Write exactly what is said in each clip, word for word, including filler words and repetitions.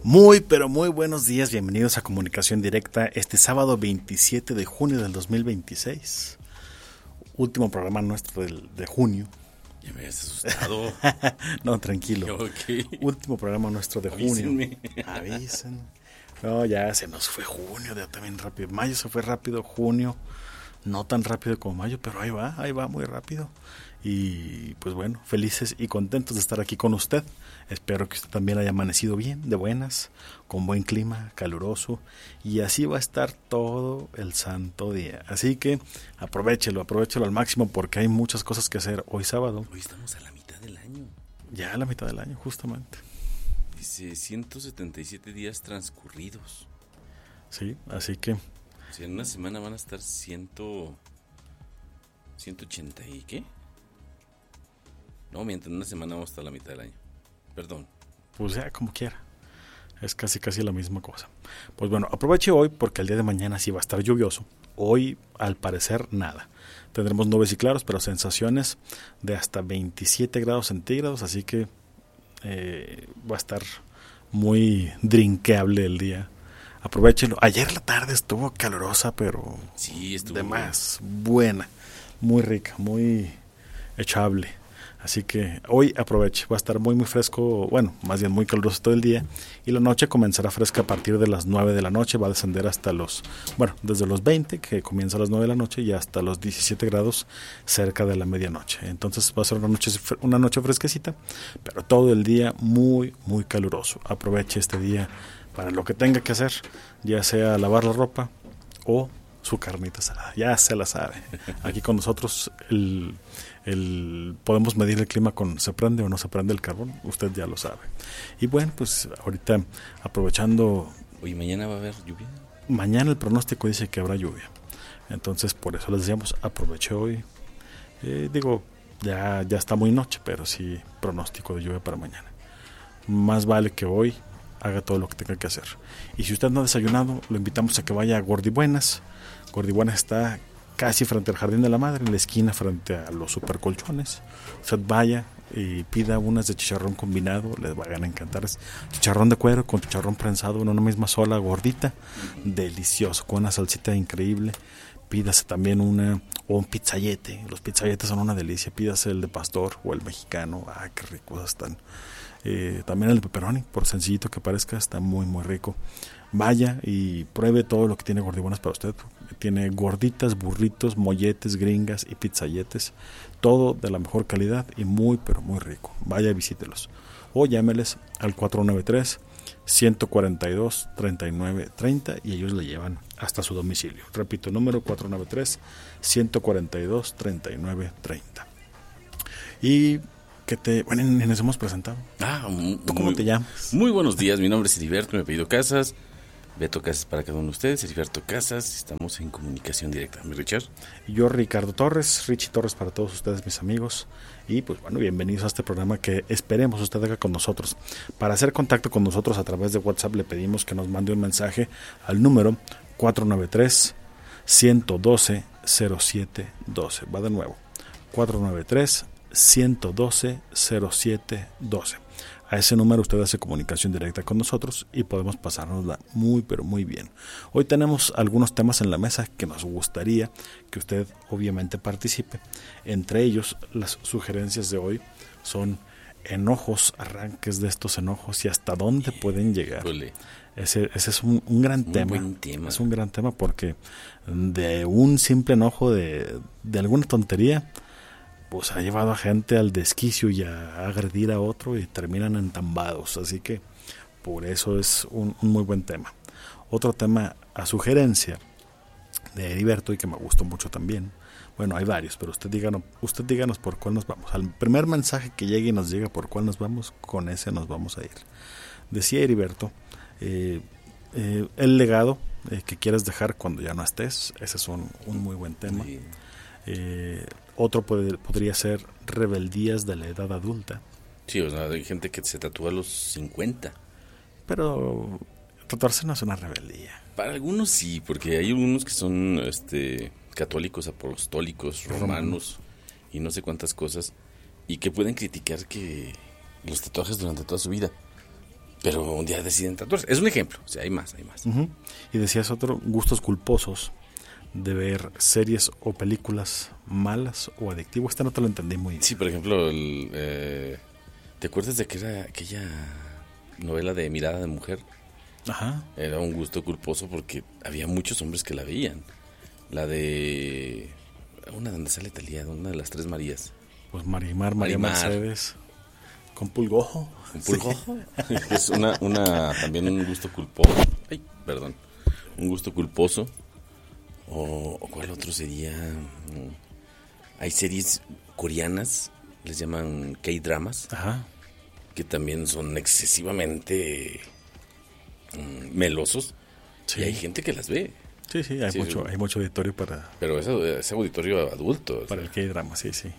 Muy, pero muy buenos días, bienvenidos a Comunicación Directa este sábado veintisiete de junio del dos mil veintiséis. Último programa nuestro del, de junio. Ya me habías asustado. No, tranquilo. Okay. Último programa nuestro de Avísenme. junio. Avisen. No, ya se nos fue junio, ya también rápido. Mayo se fue rápido, junio no tan rápido como mayo, pero ahí va, ahí va muy rápido. Y pues bueno, felices y contentos de estar aquí con usted. Espero que usted también haya amanecido bien, de buenas, con buen clima, caluroso. Y así va a estar todo el santo día. Así que aprovéchelo, aprovéchelo al máximo porque hay muchas cosas que hacer hoy sábado. Hoy estamos a la mitad del año. Ya a la mitad del año, justamente. Dice ciento setenta y siete días transcurridos. Sí, así que... O sea, en una semana van a estar ciento... ciento ochenta y ¿qué? No, mientras en una semana vamos hasta la mitad del año. Perdón. Pues ya, como quiera. Es casi casi la misma cosa. Pues bueno, aproveche hoy porque el día de mañana sí va a estar lluvioso. Hoy, al parecer, nada. Tendremos nubes y claros, pero sensaciones de hasta veintisiete grados centígrados, así que eh, va a estar muy drinkeable el día. Aprovechelo. Ayer la tarde estuvo calurosa, pero sí, estuvo de más, buena, muy rica, muy echable. Así que hoy aproveche, va a estar muy muy fresco, bueno, más bien muy caluroso todo el día. Y la noche comenzará fresca a partir de las nueve de la noche, va a descender hasta los, bueno, desde los veinte, que comienza a las nueve de la noche, y hasta los diecisiete grados cerca de la medianoche. Entonces va a ser una noche, una noche fresquecita, pero todo el día muy muy caluroso. Aproveche este día para lo que tenga que hacer, ya sea lavar la ropa o su carnita salada, ya se la sabe. Aquí con nosotros el, el podemos medir el clima con se prende o no se prende el carbón, usted ya lo sabe. Y bueno, pues ahorita aprovechando... Oye, ¿mañana va a haber lluvia? Mañana el pronóstico dice que habrá lluvia, entonces por eso les decíamos, aproveche hoy. Eh, digo, ya, ya está muy noche, pero sí pronóstico de lluvia para mañana. Más vale que hoy haga todo lo que tenga que hacer. Y si usted no ha desayunado, lo invitamos a que vaya a Gordibuenas. Gordibuenas está casi frente al Jardín de la Madre, en la esquina frente a los supercolchones. Usted vaya y pida unas de chicharrón combinado, les van a encantar. Es chicharrón de cuero con chicharrón prensado en una misma sola gordita, delicioso, con una salsita increíble. Pídase también una, o un pizzayete, los pizzayetes son una delicia. Pídase el de pastor o el mexicano, ah, qué ricos están. Eh, también el de pepperoni, por sencillito que parezca, está muy muy rico. Vaya y pruebe todo lo que tiene Gordibuenas para usted. Tiene gorditas, burritos, molletes, gringas y pizzayetes, todo de la mejor calidad y muy pero muy rico. Vaya y visítelos o llámeles al cuatro nueve tres, uno cuatro dos, tres nueve tres cero y ellos le llevan hasta su domicilio. Repito, número cuatro nueve tres, uno cuatro dos, tres nueve tres cero. Y que te, bueno, ni nos hemos presentado. Ah, ¿Tú cómo muy, te llamas? Muy buenos días, mi nombre es Heriberto, me pedido Casas. Beto Casas para cada uno de ustedes, Heriberto Casas, estamos en comunicación directa. ¿Mi Richard? Y yo, Ricardo Torres, Richie Torres para todos ustedes, mis amigos. Y pues bueno, bienvenidos a este programa que esperemos usted haga con nosotros. Para hacer contacto con nosotros a través de WhatsApp le pedimos que nos mande un mensaje al número cuatro nueve tres, uno uno dos, cero siete uno dos. Va de nuevo, cuatro nueve tres, uno uno dos, cero siete uno dos. A ese número usted hace comunicación directa con nosotros y podemos pasárnosla muy pero muy bien. Hoy tenemos algunos temas en la mesa que nos gustaría que usted obviamente participe. Entre ellos, las sugerencias de hoy son enojos, arranques de estos enojos y hasta dónde pueden llegar. Ese, ese es un, un gran Muy tema. buen tema. Es un gran tema porque de un simple enojo de, de alguna tontería, pues ha llevado a gente al desquicio y a agredir a otro y terminan entambados. Así que por eso es un, un muy buen tema. Otro tema a sugerencia de Heriberto y que me gustó mucho también. Bueno, hay varios, pero usted díganos, usted díganos por cuál nos vamos. Al primer mensaje que llegue y nos diga por cuál nos vamos, con ese nos vamos a ir. Decía Heriberto, eh, eh, el legado eh, que quieres dejar cuando ya no estés. Ese es un, un muy buen tema. Sí. Eh, otro puede, podría ser rebeldías de la edad adulta. Sí, o sea, hay gente que se tatúa a los cincuenta. Pero tatuarse no es una rebeldía. Para algunos sí, porque hay algunos que son este católicos, apostólicos, romanos y no sé cuántas cosas, y que pueden criticar que los tatuajes durante toda su vida. pero un día deciden tatuarse. Es un ejemplo, o sea, hay más, hay más. Uh-huh. Y decías otro, gustos culposos de ver series o películas malas o adictivas. Esta no te lo entendí muy bien. Sí, por ejemplo, el, eh, ¿te acuerdas de que era aquella novela de Mirada de Mujer? Ajá. Era un gusto culposo porque había muchos hombres que la veían. La de... una donde sale Talía, una de las tres Marías. Pues Marimar, María Marimar. Mercedes. Con Pulgojo. ¿Un Pulgojo? Sí. Es una, una, también un gusto culposo. Ay, perdón. Un gusto culposo. O, o ¿cuál otro sería? Hay series coreanas, les llaman K-dramas. Ajá. Que también son excesivamente um, melosos. Sí. Y hay gente que las ve. Sí, sí, hay, sí, mucho, sí. hay mucho auditorio para... Pero ese, ese auditorio adulto. Para o sea. El K-drama, sí, sí.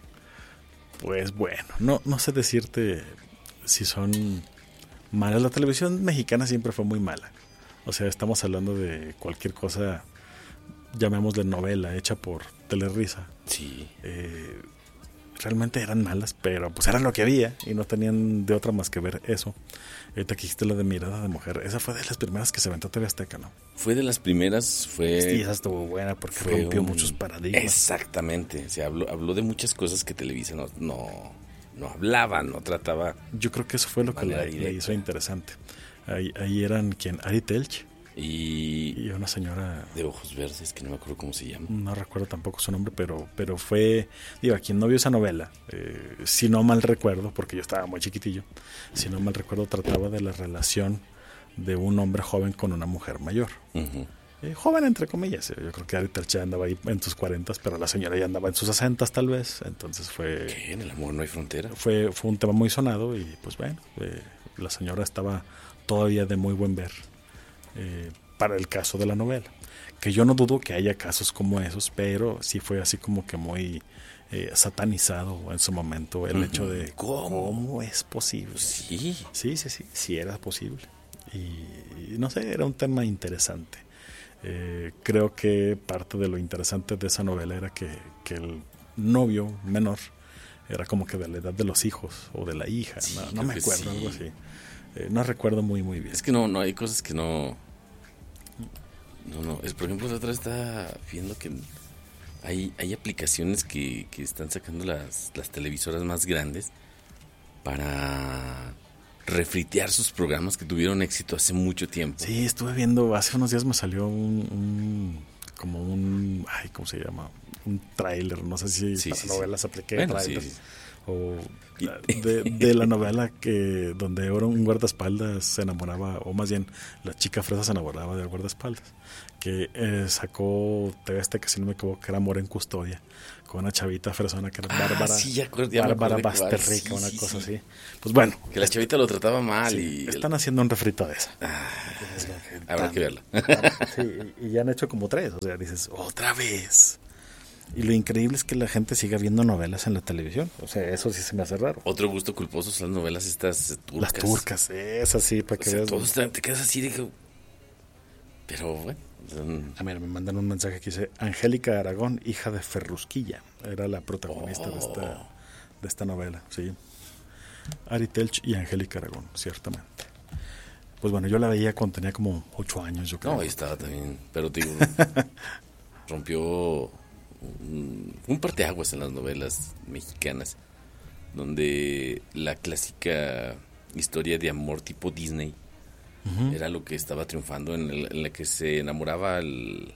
Pues bueno, no, no sé decirte si son malas. La televisión mexicana siempre fue muy mala. O sea, estamos hablando de cualquier cosa, llamémosle novela, hecha por Telerisa. Sí. Eh, realmente eran malas, pero pues era lo que había y no tenían de otra más que ver eso. Ahorita que dijiste la de Mirada de Mujer, esa fue de las primeras que se aventó T V Azteca, ¿no? Fue de las primeras, fue... Sí, esa estuvo buena porque rompió un... muchos paradigmas. Exactamente, se habló, habló de muchas cosas que Televisa no, no, no hablaba, no trataba. Yo creo que eso fue lo que le, le hizo interesante. Ahí, ahí eran, ¿quién? Ari Telch. Y, y una señora de ojos verdes que no me acuerdo cómo se llama, no recuerdo tampoco su nombre, pero pero fue, digo, a quien no vio esa novela, eh, si no mal recuerdo, porque yo estaba muy chiquitillo, si no mal recuerdo, trataba de la relación de un hombre joven con una mujer mayor. Uh-huh. eh, joven entre comillas, yo creo que Ari Telch andaba ahí en sus cuarentas, pero la señora ya andaba en sus sesentas tal vez, entonces fue... ¿Qué? En el amor no hay frontera. Fue, fue un tema muy sonado y pues bueno, eh, la señora estaba todavía de muy buen ver. Eh, para el caso de la novela, que yo no dudo que haya casos como esos, pero sí fue así como que muy eh, satanizado en su momento el uh-huh. hecho de ¿Cómo? ¿cómo es posible? Sí, sí, sí, sí, sí era posible y, y no sé, era un tema interesante. Eh, creo que parte de lo interesante de esa novela era que, que el novio menor era como que de la edad de los hijos o de la hija, sí, no, no me acuerdo, sí. algo así. Eh, no recuerdo muy muy bien. Es que no, no hay cosas que no... No, no, es, por ejemplo, la otra está viendo que hay, hay aplicaciones que, que están sacando las, las televisoras más grandes para refritear sus programas que tuvieron éxito hace mucho tiempo. Sí, estuve viendo, hace unos días me salió un, un como un, ay, ¿cómo se llama? Un tráiler, no sé si sí, para sí, novelas sí. apliqué Bueno, trailers. Sí, sí. O de, de la novela que donde ahora un guardaespaldas se enamoraba, o más bien la chica fresa se enamoraba del guardaespaldas, que eh, sacó T V Azteca, si no me equivoco, que era Amor en Custodia, con una chavita fresona que era ah, Bárbara, sí, ya acuerdo, ya Bárbara Basterrica, sí, una sí, cosa sí. así. Pues bueno, que la chavita lo trataba mal sí, y están haciendo un refrito de esa. Ah, habrá que verla. Sí, y ya han hecho como tres, o sea, dices, otra vez. Y lo increíble es que la gente siga viendo novelas en la televisión. O sea, eso sí se me hace raro. Otro gusto culposo son las novelas estas turcas. Las turcas, esas sí, para que o sea, veas. Todos te, te quedas así de... Pero bueno. Son... A ver, me mandan un mensaje que dice Angélica Aragón, hija de Ferrusquilla. Era la protagonista oh. de esta de esta novela, sí. Ari Telch y Angélica Aragón, ciertamente. Pues bueno, yo la veía cuando tenía como ocho años, yo creo. No, ahí estaba también. Pero te digo, rompió... Un, un parteaguas en las novelas mexicanas, donde la clásica historia de amor tipo Disney uh-huh. era lo que estaba triunfando, en, el, en la que se enamoraba el,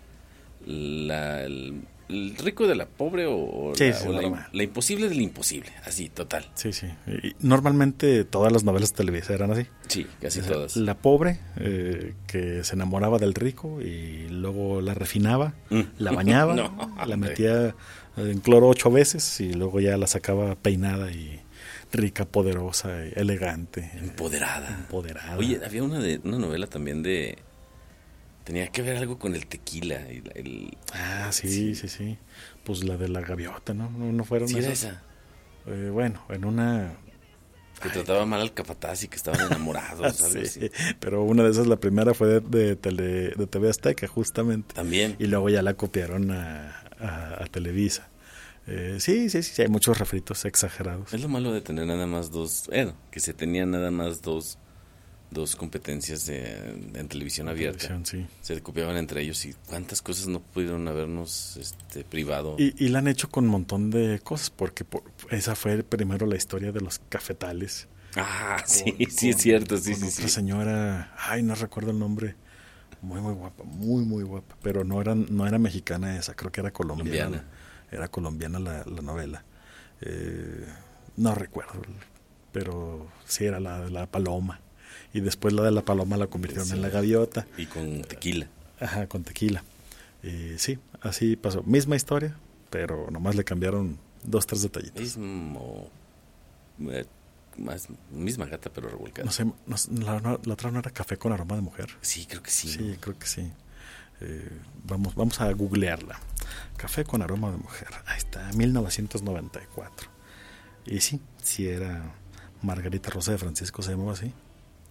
la, el, el rico de la pobre o, sí, la, sí, o la, la imposible del imposible, así, total. Sí, sí. Y normalmente todas las novelas de Televisa eran así. Sí, casi o sea, todas. La pobre eh, que se enamoraba del rico y luego la refinaba, mm. la bañaba, no, la metía en cloro ocho veces y luego ya la sacaba peinada y rica, poderosa, elegante. Empoderada. Empoderada. Oye, había una, de, una novela también de... Tenía que ver algo con el tequila. El, el... Ah, sí, sí, sí, sí. Pues la de la gaviota, ¿no? ¿No, no fueron sí, esas? era esa. Eh, bueno, en una... Que Ay, trataba mal al capataz y que estaban enamorados. algo sí, así. Pero una de esas, la primera fue de, de, tele, de T V Azteca, justamente. También. Y luego ya la copiaron a, a, a Televisa. Eh, sí, sí, sí, hay muchos refritos exagerados. Es lo malo de tener nada más dos... Bueno, que se tenían nada más dos dos competencias de, en televisión abierta. Televisión, sí. Se copiaban entre ellos y cuántas cosas no pudieron habernos este, privado. Y, y la han hecho con un montón de cosas, porque por, esa fue primero la historia de los cafetales. Ah, sí, con, sí, con, es cierto, sí, con sí, otra sí. señora, ay, no recuerdo el nombre, muy, muy guapa, muy, muy guapa, pero no era, no era mexicana esa, creo que era colombiana. Colombiana. Era colombiana la, la novela. Eh, no recuerdo, pero sí era la de la paloma. Y después la de la paloma la convirtieron Sí. en la gaviota. Y con tequila. Ajá, con tequila. Y sí, así pasó. Misma historia, pero nomás le cambiaron dos, tres detallitos. Mismo. eh, Más, misma gata, pero revolcada. No sé, no, la, la, la otra no era café con aroma de mujer. Sí, creo que sí. Sí, creo que sí. Eh, vamos, vamos a googlearla. Café con aroma de mujer. Ahí está, mil novecientos noventa y cuatro. Y sí, sí era Margarita Rosa de Francisco, se llamaba así.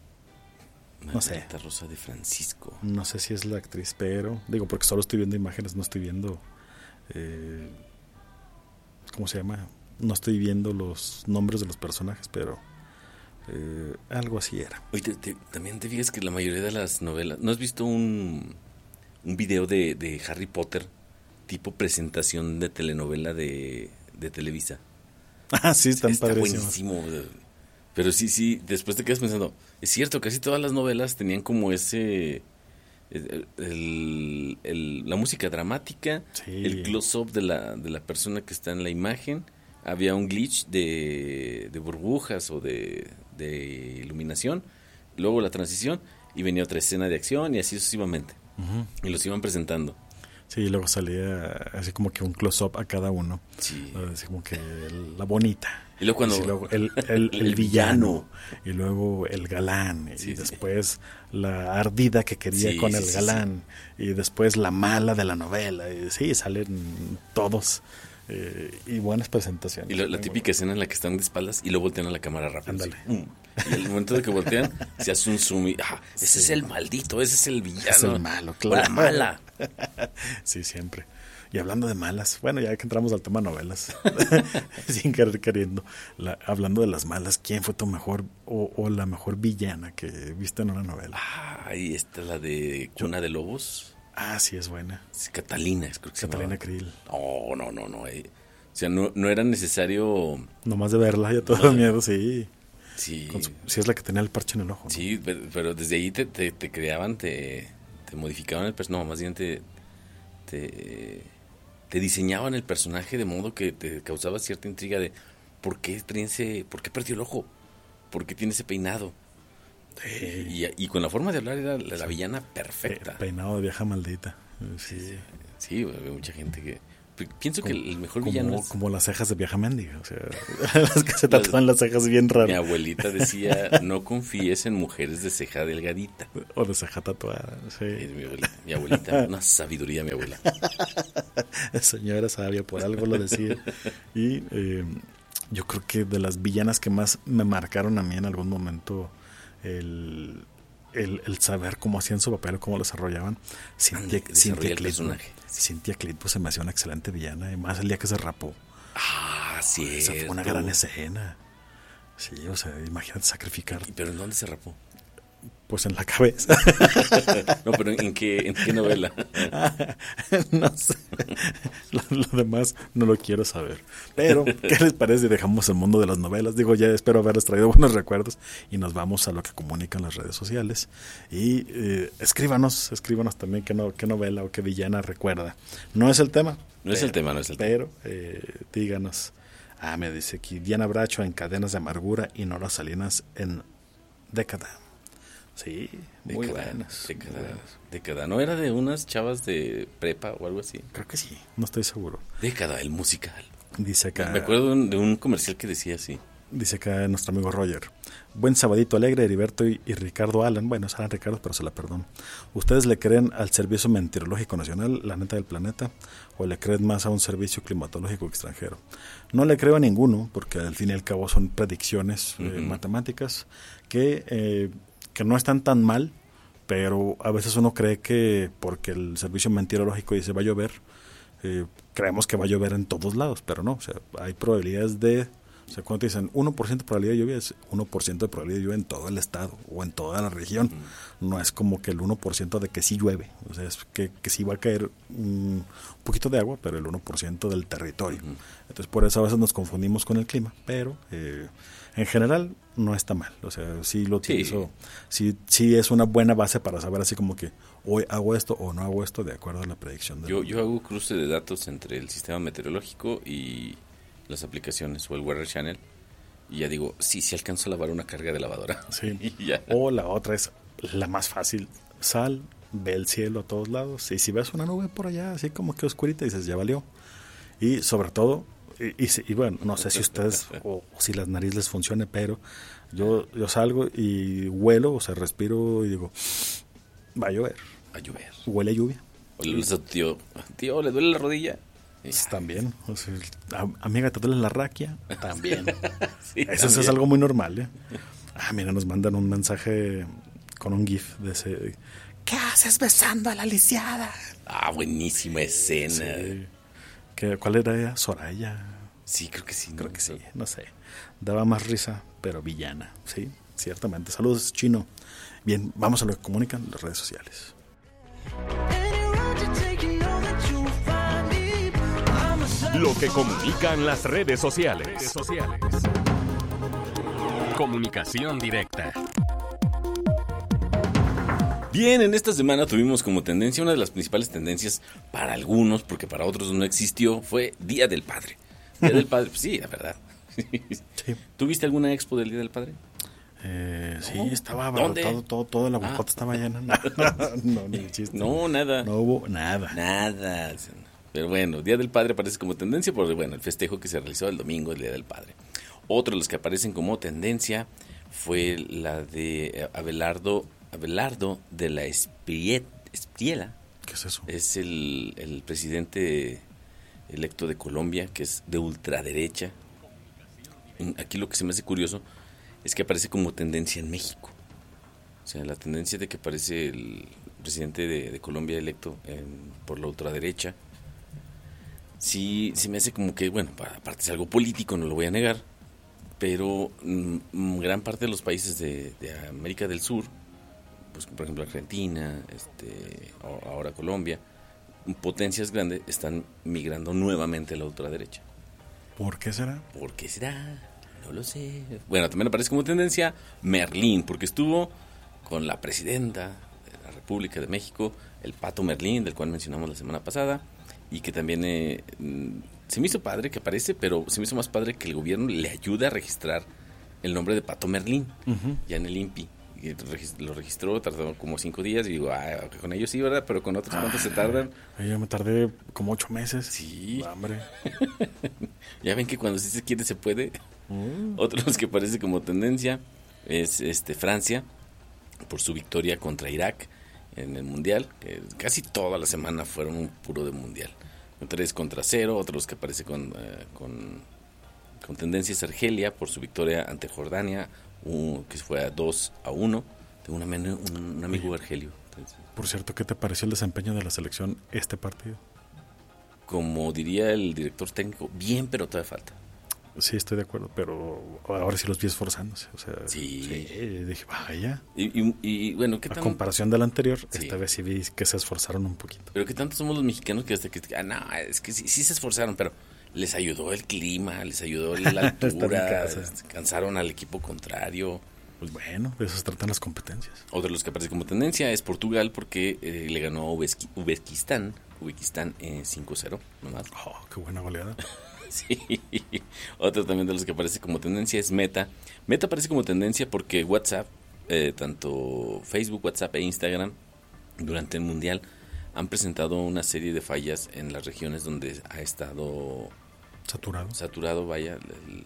No sé. Margarita Rosa de Francisco. No sé si es la actriz, pero digo, porque solo estoy viendo imágenes, no estoy viendo eh, ¿cómo se llama? No estoy viendo los nombres de los personajes, pero eh, algo así era. Oye, te, te, también te fijas que la mayoría de las novelas... ¿No has visto un, un video de, de Harry Potter tipo presentación de telenovela de, de Televisa? Ah, sí, están Está padrísimos. buenísimo. Pero sí, sí, después te quedas pensando, es cierto, casi todas las novelas tenían como ese... El, el, el, la música dramática, Sí. el close-up de la, de la persona que está en la imagen, había un glitch de, de burbujas o de, de iluminación, luego la transición y venía otra escena de acción y así sucesivamente. Uh-huh. Y los iban presentando. Sí, y luego salía así como que un close-up a cada uno. Sí. Así como que el- la bonita. Y luego cuando... Y luego el, el, el el villano. villano. Y luego el galán. Sí, y sí. después la ardida que quería Sí, con sí, el sí, galán. Y después la mala de la novela. Y sí, salen todos. Eh, y buenas presentaciones. Y la, la Muy típica escena en la que están de espaldas y lo voltean a la cámara rápido. Ándale. así, ¡pum! Y al momento de que voltean, se hace un zoom y... ¡Ah! Ese Sí. es el maldito, ese es el villano. Es el malo, O la claro. mala. Sí, siempre. Y hablando de malas, bueno, ya que entramos al tema novelas, sin querer queriendo, la, hablando de las malas, ¿quién fue tu mejor o, o la mejor villana que viste en una novela? Ah, ahí está la de Cuna de Lobos. Ah, sí, es buena. Sí, Catalina, creo que se Catalina llamaba. Krill. No, no, no, no. eh. O sea, no, no era necesario... Nomás de verla, ya todo el miedo, sí. Sí, Con su- sí, es la que tenía el parche en el ojo, ¿no? sí, pero, pero desde ahí te, te, te creaban, te, te modificaban el personaje. No, más bien te, te, te diseñaban el personaje de modo que te causaba cierta intriga de ¿por qué, trae ese- por qué perdió el ojo? ¿Por qué tiene ese peinado? Sí. Y, y con la forma de hablar era la, la villana Pe- perfecta. peinado de vieja maldita. Sí. Sí, había mucha gente que... pi- Pienso que Como- el mejor como, villano es... como las cejas de vieja mendiga, o sea, las que se tatúan las cejas bien Mi raras. abuelita decía, no confíes en mujeres de ceja delgadita. O de ceja tatuada, Es sí. mi abuelita, mi abuelita, una sabiduría mi abuela. Señora sabia, por algo lo decía. Y eh, yo creo que de las villanas que más me marcaron a mí en algún momento, el, el, el saber cómo hacían su papel, cómo lo desarrollaban. Cynthia, Desarrolla Cynthia el Clitbo. personaje. Cynthia Clitbo se me hacía una excelente villana, y más el día que se rapó. Ah, sí. Esa fue una gran escena. Sí, o sea, imagínate sacrificar, ¿Pero en dónde se rapó? pues en la cabeza. No, pero ¿en qué, en qué novela? No sé. Lo, lo demás no lo quiero saber. Pero, ¿qué les parece si dejamos el mundo de las novelas? Digo, ya espero haberles traído buenos recuerdos y nos vamos a lo que comunican las redes sociales. Y eh, escríbanos, escríbanos también qué, no, qué novela o qué villana recuerda. No es el tema. No es el tema, no es el tema. Pero, eh, díganos. Ah, me dice aquí, Diana Bracho en Cadenas de Amargura y Nora Salinas en Década. Sí, muy Década, buenas. década, muy buenas. década. ¿No era de unas chavas de prepa o algo así? Creo que sí, no estoy seguro. Década, el musical. Dice acá, Me acuerdo de un, de un comercial que decía así. dice acá nuestro amigo Roger. Buen sabadito alegre, Heriberto y, y Ricardo Alan. Bueno, serán Ricardo, pero se la perdono. ¿Ustedes le creen al Servicio Meteorológico Nacional, la neta del planeta, o le creen más a un servicio climatológico extranjero? No le creo a ninguno, porque al fin y al cabo son predicciones eh, Ujú. matemáticas que, eh, que no están tan mal, pero a veces uno cree que porque el Servicio Meteorológico dice va a llover, eh, creemos que va a llover en todos lados, pero no, o sea, hay probabilidades de O sea, cuando te dicen uno por ciento de probabilidad de lluvia, es uno por ciento de probabilidad de lluvia en todo el estado o en toda la región. Uh-huh. No es como que el uno por ciento de que sí llueve. O sea, es que, que sí va a caer un poquito de agua, pero el uno por ciento del territorio. Uh-huh. Entonces, por eso a veces nos confundimos con el clima, pero eh, en general no está mal. O sea, sí lo utilizo. Sí. sí, sí es una buena base para saber así como que hoy hago esto o no hago esto de acuerdo a la predicción. Yo, yo hago cruce de datos entre el sistema meteorológico y las aplicaciones o el Weather Channel y ya digo, sí, sí alcanzo a lavar una carga de lavadora. Sí. O la otra es la más fácil, sal, ve el cielo a todos lados y si ves una nube por allá así como que oscurita dices ya valió. Y sobre todo, y, y, y bueno, no sé si ustedes o, o si las narices les funcione, pero yo, yo salgo y huelo, o sea, respiro y digo, va a llover. Va a llover. Huele a lluvia. O le dices a tu tío, tío, ¿le duele la rodilla? Pues también, o sea, amiga, ¿te duele la raquia? También. Sí, Eso también. es algo muy normal, ¿eh? Ah, mira, nos mandan un mensaje con un gif de ese... ¿Qué haces besando a la lisiada? Ah, buenísima escena. Sí. ¿Qué, ¿Cuál era ella? Soraya. Sí, creo que sí. Creo no, que sí, no sé. Daba más risa, pero villana, sí, ciertamente. Saludos, Chino. Bien, vamos a lo que comunican las redes sociales. Lo que comunican las redes sociales. Redes sociales. Comunicación directa. Bien, en esta semana tuvimos como tendencia, una de las principales tendencias para algunos, porque para otros no existió, fue Día del Padre. Día del Padre, pues sí, la verdad. Sí. ¿Tuviste alguna expo del Día del Padre? Eh, sí, ¿Cómo? estaba abarrotado, todo, todo la bocota ah. estaba llena. No, no, ni chiste. No, nada. No hubo nada. Nada. Pero bueno, Día del Padre aparece como tendencia por bueno, el festejo que se realizó el domingo, el Día del Padre. Otro de los que aparecen como tendencia fue la de Abelardo, Abelardo de la Espriella. ¿Qué es eso? Es el, el presidente electo de Colombia, que es de ultraderecha. Aquí lo que se me hace curioso es que aparece como tendencia en México. O sea, la tendencia de que aparece el presidente de, de Colombia electo en, por la ultraderecha. Sí, se me hace como que, bueno, aparte es algo político, no lo voy a negar, pero mm, gran parte de los países de, de América del Sur, pues por ejemplo Argentina, este, ahora Colombia, potencias grandes están migrando nuevamente a la ultraderecha. ¿Por qué será? ¿Por qué será? No lo sé. Bueno, también aparece como tendencia Merlín, porque estuvo con la presidenta de la República de México, el Pato Merlín, del cual mencionamos la semana pasada, y que también eh, se me hizo padre que aparece, pero se me hizo más padre que el gobierno le ayude a registrar el nombre de Pato Merlín, uh-huh. ya en el I N P I. Y lo registró, tardó como cinco días y digo, ah, con ellos sí, ¿verdad? Pero con otros, ¿cuántos ah, se tardan? Yo me tardé como ocho meses. Sí. Hombre. Ya ven que cuando sí se quiere, se puede. Uh. Otros que parece como tendencia es este Francia, por su victoria contra Irak en el Mundial, que casi toda la semana fueron un puro de Mundial. Tres contra cero, otros que aparece con, uh, con, con tendencia es Argelia, por su victoria ante Jordania, uh, que fue a dos a uno. Tengo un, un, un amigo argelio. Entonces, por cierto, ¿qué te pareció el desempeño de la selección este partido? Como diría el director técnico, bien, pero todavía falta. Sí, estoy de acuerdo, pero ahora sí los vi esforzándose. O sea, sí. sí dije, vaya. Y, y, y bueno, ¿qué a tan... comparación del anterior, sí. esta vez sí vi que se esforzaron un poquito. Pero que tanto somos los mexicanos que hasta que... Ah, no, es que sí, sí se esforzaron, pero les ayudó el clima, les ayudó la altura, cansaron al equipo contrario. Pues bueno, de eso se tratan las competencias. Otro de los que aparece como tendencia es Portugal, porque eh, le ganó a Uzbekistán, Uzbekistán eh, cinco cero, nomás. Oh, qué buena goleada. Sí. Otro también de los que aparece como tendencia es Meta. Meta aparece como tendencia porque WhatsApp, eh, tanto Facebook, WhatsApp e Instagram, durante el Mundial han presentado una serie de fallas en las regiones donde ha estado saturado, saturado vaya, el,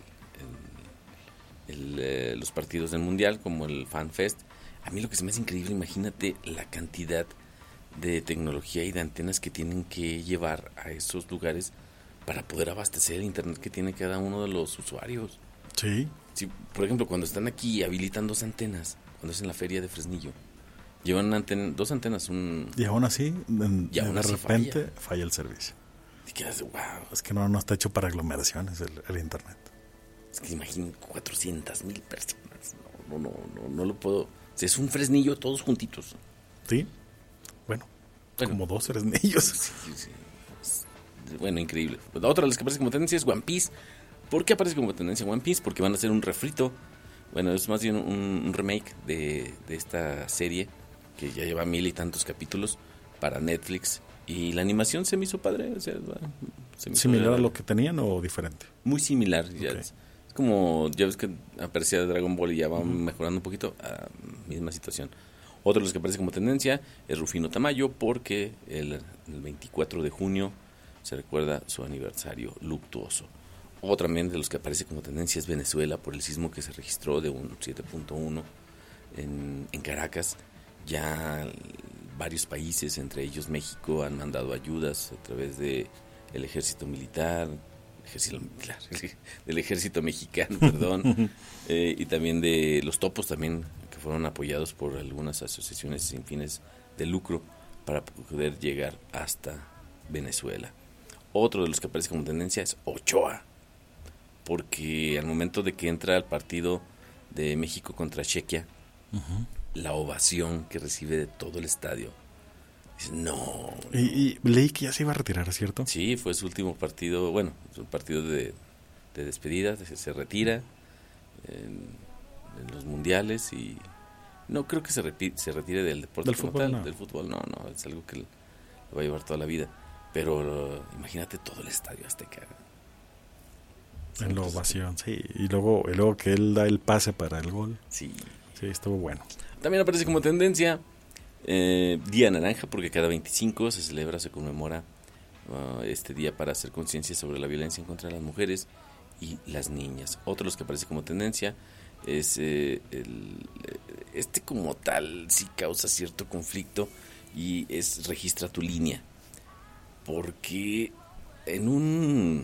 el, el, eh, los partidos del Mundial, como el Fan Fest. A mí lo que se me hace increíble, imagínate la cantidad de tecnología y de antenas que tienen que llevar a esos lugares para poder abastecer el internet que tiene cada uno de los usuarios. Sí. Sí, por ejemplo, cuando están aquí habilitan dos antenas, cuando es en la feria de Fresnillo, llevan una antena, dos antenas, un... Y aún así, en, y aún de así repente, falla. falla el servicio. Y quedas de wow. Es que no, no está hecho para aglomeraciones el, el internet. Es que imaginen cuatrocientas mil personas. No, no, no, no, no lo puedo. O sea, es un Fresnillo todos juntitos. Sí. Bueno, Bueno. como dos fresnillos. Sí, sí. Es- Bueno, increíble. Pues la otra de las que aparece como tendencia es One Piece. ¿Por qué aparece como tendencia One Piece? Porque van a hacer un refrito. Bueno, es más bien un, un remake de, de esta serie que ya lleva mil y tantos capítulos para Netflix. Y la animación se me hizo padre. O sea, se me hizo ¿Similar a agradable. lo que tenían o diferente? Muy similar. Ya Ok. es, es como, ya ves que aparecía Dragon Ball y ya va mejorando un poquito. Ah, misma situación. Otro de los que aparece como tendencia es Rufino Tamayo porque el, el veinticuatro de junio se recuerda su aniversario luctuoso. Otro también de los que aparece como tendencia es Venezuela por el sismo que se registró de un siete punto uno en, en Caracas. Ya varios países, entre ellos México, han mandado ayudas a través de el ejército militar, ejército militar, del ejército mexicano, perdón, eh, y también de los topos también, que fueron apoyados por algunas asociaciones sin fines de lucro para poder llegar hasta Venezuela. Otro de los que aparece como tendencia es Ochoa, porque al momento de que entra al partido de México contra Chequia, Uh-huh. la ovación que recibe de todo el estadio. Dice, no. Y, y leí que ya se iba a retirar, ¿cierto? Sí, fue su último partido, bueno, su partido de, de despedida, se, se retira en, en los mundiales y no creo que se, repi- se retire del deporte Del como fútbol, tal, no. del fútbol, no, no, es algo que lo va a llevar toda la vida. Pero uh, imagínate todo el estadio Azteca. En la ovación, sí. Y luego, y luego que él da el pase para el gol. Sí. Sí, estuvo bueno. También aparece como tendencia eh, Día Naranja, porque cada veinticinco se celebra, se conmemora uh, este día para hacer conciencia sobre la violencia en contra de las mujeres y las niñas. Otro de los que aparece como tendencia es eh, el, este como tal sí causa cierto conflicto y es registra tu línea. Porque en un...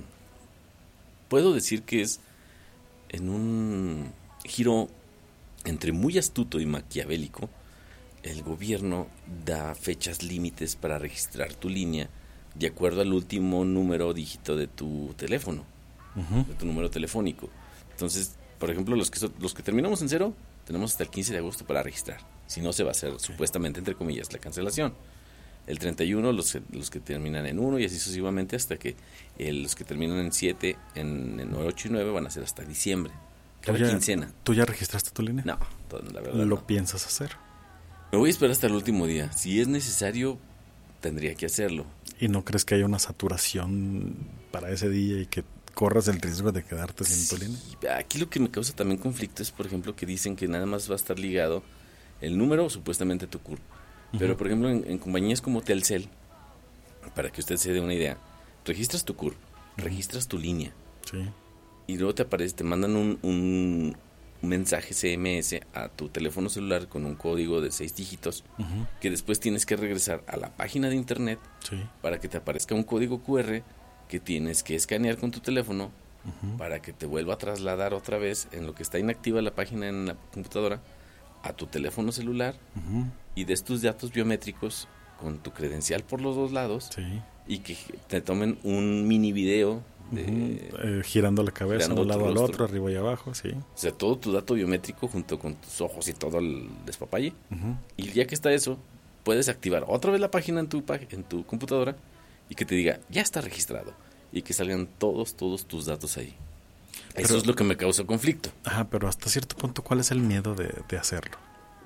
puedo decir que es en un giro entre muy astuto y maquiavélico, el gobierno da fechas límites para registrar tu línea de acuerdo al último número o dígito de tu teléfono, Uh-huh. de tu número telefónico. Entonces, por ejemplo, los que, so- los que terminamos en cero, tenemos hasta el quince de agosto para registrar. Si no, se va a hacer supuestamente, entre comillas, la cancelación. El treinta y uno, los, que- los que terminan en uno y así sucesivamente hasta que eh, los que terminan en siete, en, en ocho y nueve van a ser hasta diciembre. Cada ¿Tú ya- quincena. ¿Tú ya registraste tu línea? No, to- la verdad ¿Lo no. piensas hacer? Me voy a esperar hasta el último día. Si es necesario, tendría que hacerlo. ¿Y no crees que haya una saturación para ese día y que corras el riesgo de quedarte sin tu línea? Sí, aquí lo que me causa también conflicto es, por ejemplo, que dicen que nada más va a estar ligado el número, supuestamente a tu C U R. Pero, Ujú. por ejemplo, en, en compañías como Telcel, para que usted se dé una idea, registras tu C U R, registras tu línea, Sí. y luego te aparece, te mandan un, un, un mensaje C M S a tu teléfono celular con un código de seis dígitos, Ujú. que después tienes que regresar a la página de internet Sí. para que te aparezca un código Q R que tienes que escanear con tu teléfono Ujú. para que te vuelva a trasladar otra vez en lo que está inactiva la página en la computadora a tu teléfono celular Ujú. y des tus datos biométricos con tu credencial por los dos lados Sí. y que te tomen un mini video de, Ujú. Eh, girando la cabeza girando de un tu lado al rostro. otro, arriba y abajo, sí. o sea, todo tu dato biométrico junto con tus ojos y todo el despapalle. Ujú. Y ya que está eso, puedes activar otra vez la página en tu, pag- en tu computadora y que te diga, ya está registrado. Y que salgan todos, todos tus datos ahí. Eso Pero- es lo que me causa conflicto. Ajá, pero hasta cierto punto, ¿cuál es el miedo de, de hacerlo?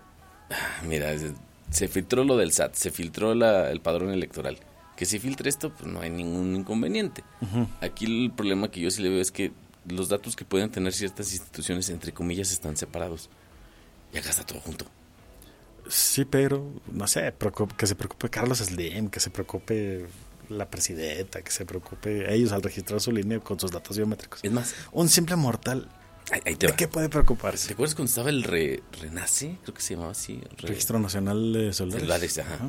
Mira, se- se filtró lo del S A T, se filtró la, el padrón electoral. Que se filtre esto, pues no hay ningún inconveniente. Ujú. Aquí el problema que yo sí le veo es que los datos que pueden tener ciertas instituciones, entre comillas, están separados. Y acá está todo junto. Sí, pero, no sé, preocup- que se preocupe Carlos Slim, que se preocupe la presidenta, que se preocupe ellos al registrar su línea con sus datos biométricos. Es más, Un simple mortal, ahí, ahí te ¿de va. qué puede ¿Te preocuparse? acuerdas cuando estaba el re- Renace? Creo que se llamaba así. el Re- Registro Nacional de Celulares. Celulares, ajá.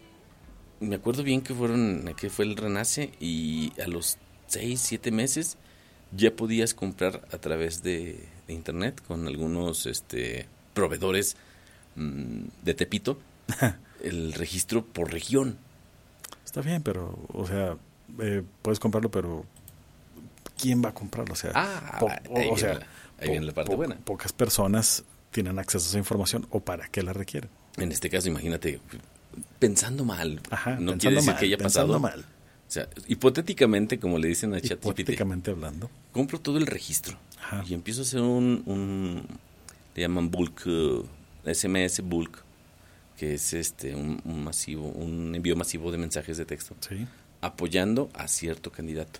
Me acuerdo bien que fueron que fue el Renace y a los seis, siete meses ya podías comprar a través de, de internet con algunos este proveedores mm, de Tepito el registro por región. Está bien, pero, o sea, eh, puedes comprarlo, pero ¿quién va a comprarlo? O sea, ah, po- ahí, o viene, sea la, ahí po- viene la parte po- buena. Pocas personas tienen acceso a esa información o para qué la requieren. En este caso, imagínate, pensando mal, Ajá, no pensando quiere decir mal, que haya pensando pasado. mal. O sea, hipotéticamente, como le dicen a ChatGPT, Hipotéticamente hablando. compro todo el registro Ajá. y empiezo a hacer un, un le llaman bulk, uh, S M S bulk, que es este un, un masivo, un envío masivo de mensajes de texto, Sí. apoyando a cierto candidato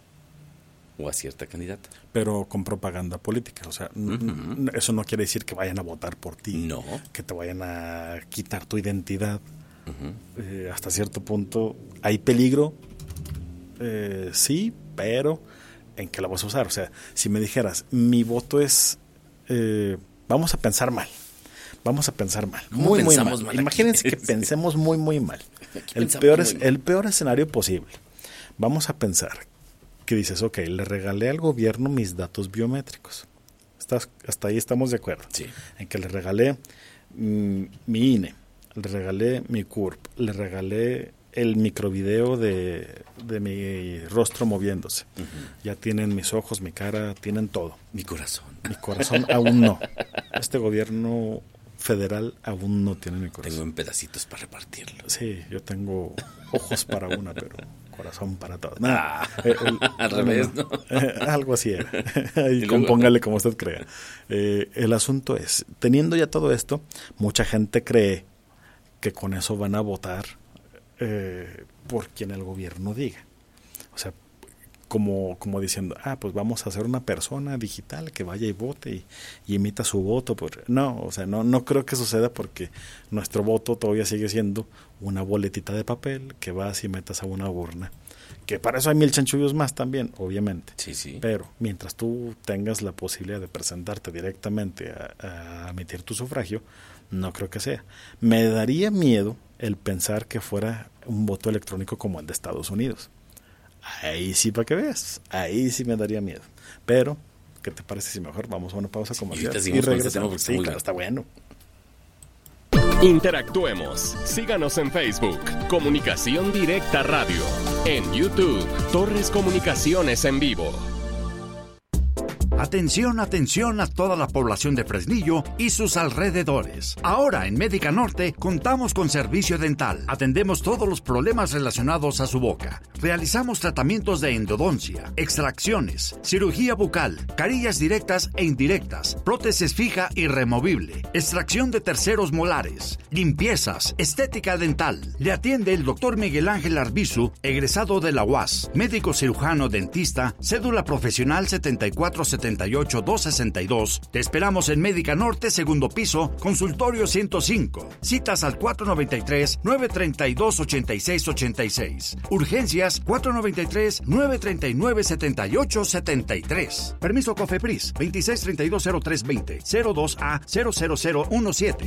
o a cierta candidata. Pero con propaganda política. O sea, n- Ujú. n- eso no quiere decir que vayan a votar por ti. No. Que te vayan a quitar tu identidad. Ujú. Eh, hasta cierto punto hay peligro, eh, sí, pero ¿en qué la vas a usar? O sea, si me dijeras, mi voto es, eh, vamos a pensar mal, vamos a pensar mal, ¿Cómo muy, muy pensamos mal. mal aquí? Imagínense que Sí. pensemos muy, muy mal. Aquí El pensamos peor, muy es, mal. el peor escenario posible. Vamos a pensar que dices, ok, le regalé al gobierno mis datos biométricos. ¿Estás, hasta ahí estamos de acuerdo. Sí. En que le regalé mm, mi I N E, le regalé mi C U R P, le regalé el microvideo de, de mi rostro moviéndose. Ujú. Ya tienen mis ojos, mi cara, tienen todo. Mi corazón. Mi corazón aún no. Este gobierno federal aún no tiene mi corazón. Tengo en pedacitos para repartirlo. Sí, yo tengo ojos para una, pero corazón para todos. Nah, Ah, eh, el- al revés, ¿no? Eh, algo así era. Y y luego- con- póngale como usted crea. Eh, el asunto es, teniendo ya todo esto, mucha gente cree que con eso van a votar eh, por quien el gobierno diga. O sea, como, como diciendo, ah, pues vamos a hacer una persona digital que vaya y vote y, y emita su voto. Por... No, o sea, no, no creo que suceda porque nuestro voto todavía sigue siendo una boletita de papel que vas y metas a una urna. Que para eso hay mil chanchullos más también, obviamente. Sí, sí. Pero mientras tú tengas la posibilidad de presentarte directamente a, a emitir tu sufragio, no creo que sea. Me daría miedo el pensar que fuera un voto electrónico como el de Estados Unidos. Ahí sí, para que veas, ahí sí me daría miedo. Pero, ¿qué te parece si mejor vamos a una pausa comercial? ahorita seguimos con este tema porque está Sí, muy claro, está bueno. Interactuemos. Síganos en Facebook, Comunicación Directa Radio. En YouTube, Torres Comunicaciones en Vivo. Atención, atención a toda la población de Fresnillo y sus alrededores. Ahora en Médica Norte contamos con servicio dental. Atendemos todos los problemas relacionados a su boca. Realizamos tratamientos de endodoncia, extracciones, cirugía bucal, carillas directas e indirectas, prótesis fija y removible, extracción de terceros molares, limpiezas, estética dental. Le atiende el doctor Miguel Ángel Arbizu, egresado de la U A S, médico cirujano dentista, cédula profesional setenta y cuatro setenta y ocho dos sesenta y dos. Te esperamos en Médica Norte, segundo piso, consultorio ciento cinco. Citas al cuatro noventa y tres, nueve treinta y dos, ochenta y seis ochenta y seis. Urgencias cuatro noventa y tres, nueve treinta y nueve, setenta y ocho setenta y tres. Permiso COFEPRIS veintiséis treinta y dos cero tres veinte, cero dos A cero cero cero uno siete.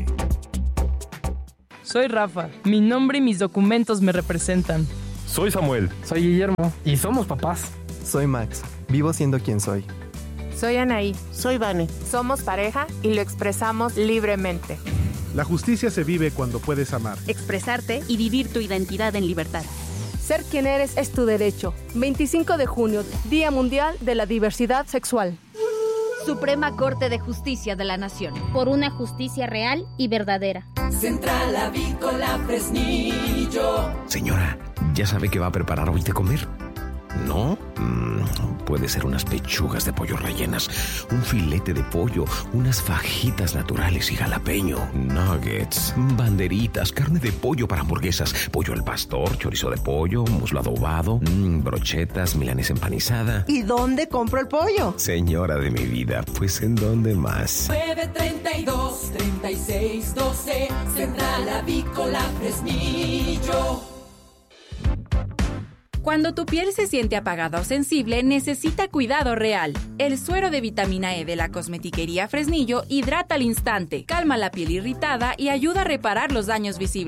Soy Rafa. Mi nombre y mis documentos me representan. Soy Samuel. Soy Guillermo y somos papás. Soy Max, vivo siendo quien soy. Soy Anaí. Soy Vane. Somos pareja y lo expresamos libremente. La justicia se vive cuando puedes amar. Expresarte y vivir tu identidad en libertad. Ser quien eres es tu derecho. veinticinco de junio, Día Mundial de la Diversidad Sexual. Suprema Corte de Justicia de la Nación. Por una justicia real y verdadera. Central Avícola Fresnillo. Señora, ¿ya sabe qué va a preparar hoy de comer? ¿No? Mm, puede ser unas pechugas de pollo rellenas, un filete de pollo, unas fajitas naturales y jalapeño, nuggets, banderitas, carne de pollo para hamburguesas, pollo al pastor, chorizo de pollo, muslo adobado, mm, brochetas, milanesa empanizada. ¿Y dónde compro el pollo? Señora de mi vida, pues ¿en dónde más? nueve treinta y dos, treinta y seis doce, Central Avícola Fresnillo. Cuando tu piel se siente apagada o sensible, necesita cuidado real. El suero de vitamina E de la Cosmetiquería Fresnillo hidrata al instante, calma la piel irritada y ayuda a reparar los daños visibles.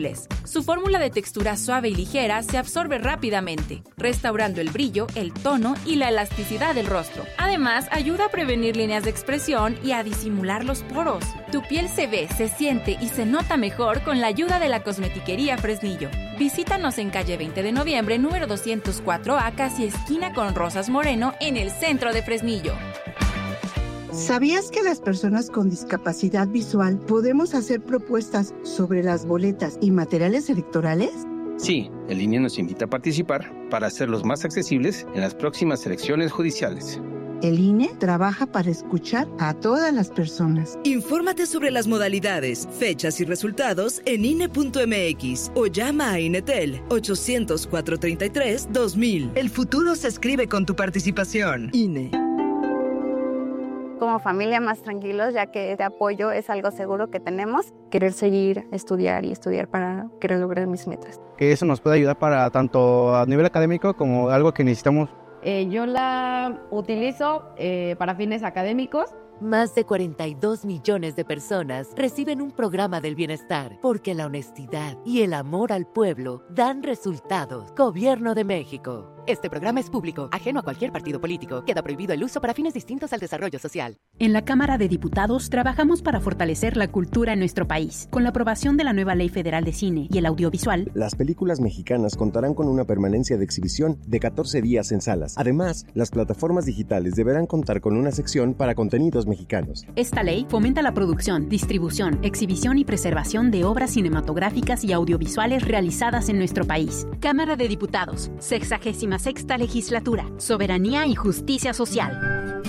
Su fórmula de textura suave y ligera se absorbe rápidamente, restaurando el brillo, el tono y la elasticidad del rostro. Además, ayuda a prevenir líneas de expresión y a disimular los poros. Tu piel se ve, se siente y se nota mejor con la ayuda de la Cosmetiquería Fresnillo. Visítanos en calle veinte de noviembre, número doscientos cuatro A, casi esquina con Rosas Moreno, en el centro de Fresnillo. ¿Sabías que las personas con discapacidad visual podemos hacer propuestas sobre las boletas y materiales electorales? Sí, el I N E nos invita a participar para hacerlos más accesibles en las próximas elecciones judiciales. El I N E trabaja para escuchar a todas las personas. Infórmate sobre las modalidades, fechas y resultados en I N E punto M X o llama a Inetel ochocientos, cuatrocientos treinta y tres, dos mil. El futuro se escribe con tu participación. I N E. Como familia más tranquilos, ya que este apoyo es algo seguro que tenemos. Querer seguir, estudiar y estudiar para querer lograr mis metas. Que eso nos puede ayudar para tanto a nivel académico como algo que necesitamos. Eh, yo la utilizo eh, para fines académicos. Más de cuarenta y dos millones de personas reciben un programa del bienestar porque la honestidad y el amor al pueblo dan resultados. Gobierno de México. Este programa es público, ajeno a cualquier partido político. Queda prohibido el uso para fines distintos al desarrollo social. En la Cámara de Diputados trabajamos para fortalecer la cultura en nuestro país. Con la aprobación de la nueva Ley Federal de Cine y el audiovisual, las películas mexicanas contarán con una permanencia de exhibición de catorce días en salas. Además, las plataformas digitales deberán contar con una sección para contenidos mexicanos. Esta ley fomenta la producción, distribución, exhibición y preservación de obras cinematográficas y audiovisuales realizadas en nuestro país. Cámara de Diputados, sexagésima sexta legislatura, soberanía y justicia social.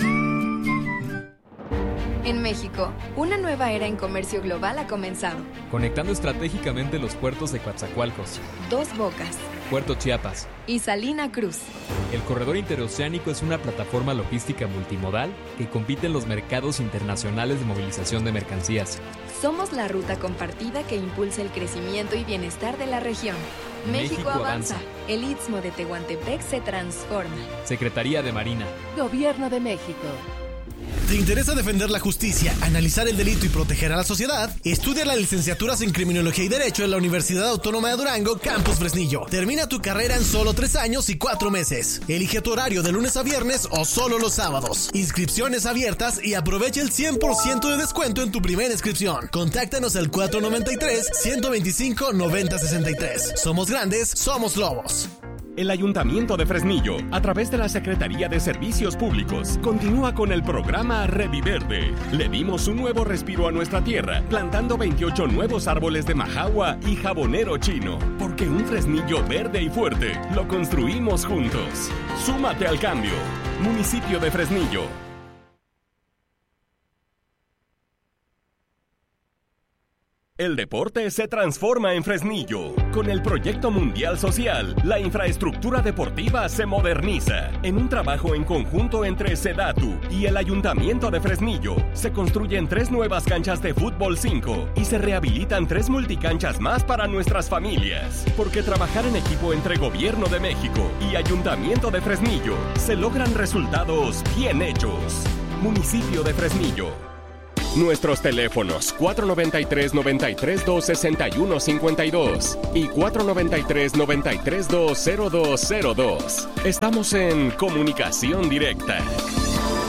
En México, una nueva era en comercio global ha comenzado. Conectando estratégicamente los puertos de Coatzacoalcos, Dos Bocas Puerto Chiapas y Salina Cruz. El corredor interoceánico es una plataforma logística multimodal que compite en los mercados internacionales de movilización de mercancías. Somos la ruta compartida que impulsa el crecimiento y bienestar de la región. México, México avanza. avanza. El Istmo de Tehuantepec se transforma. Secretaría de Marina. Gobierno de México. ¿Te interesa defender la justicia, analizar el delito y proteger a la sociedad? Estudia las licenciaturas en Criminología y Derecho en la Universidad Autónoma de Durango, Campus Fresnillo. Termina tu carrera en solo tres años y cuatro meses. Elige tu horario de lunes a viernes o solo los sábados. Inscripciones abiertas y aprovecha el cien por ciento de descuento en tu primera inscripción. Contáctanos al cuatro noventa y tres, ciento veinticinco, noventa sesenta y tres. Somos grandes, somos lobos. El Ayuntamiento de Fresnillo, a través de la Secretaría de Servicios Públicos, continúa con el programa Reviverde. Le dimos un nuevo respiro a nuestra tierra, plantando veintiocho nuevos árboles de majagua y jabonero chino. Porque un Fresnillo verde y fuerte lo construimos juntos. Súmate al cambio. Municipio de Fresnillo. El deporte se transforma en Fresnillo. Con el proyecto mundial social, la infraestructura deportiva se moderniza. En un trabajo en conjunto entre Sedatu y el Ayuntamiento de Fresnillo, se construyen tres nuevas canchas de fútbol cinco y se rehabilitan tres multicanchas más para nuestras familias. Porque trabajar en equipo entre Gobierno de México y Ayuntamiento de Fresnillo se logran resultados bien hechos. Municipio de Fresnillo. Nuestros teléfonos cuatro noventa y tres, noventa y tres, dos sesenta y uno cincuenta y dos y cuatro noventa y tres, noventa y tres, dos cero dos cero dos. Estamos en comunicación directa.